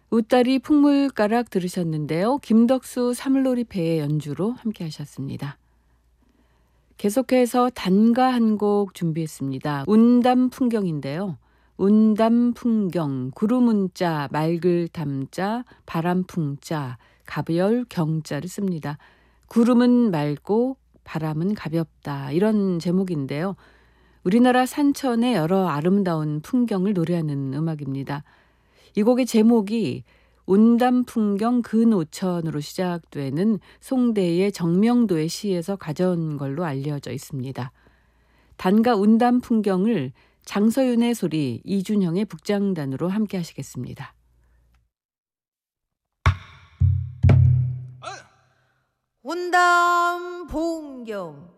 웃다리 풍물가락 들으셨는데요. 김덕수 사물놀이패의 연주로 함께 하셨습니다. 계속해서 단가 한 곡 준비했습니다. 운담 풍경인데요. 운담 풍경, 구름 운자, 맑을 담자, 바람 풍자, 가별 경자를 씁니다. 구름은 맑고 바람은 가볍다, 이런 제목인데요. 우리나라 산천의 여러 아름다운 풍경을 노래하는 음악입니다. 이 곡의 제목이 운담 풍경 근오천으로 시작되는 송대의 정명도의 시에서 가져온 걸로 알려져 있습니다. 단가 운담 풍경을 장서윤의 소리, 이준형의 북장단으로 함께 하시겠습니다. 운담 풍경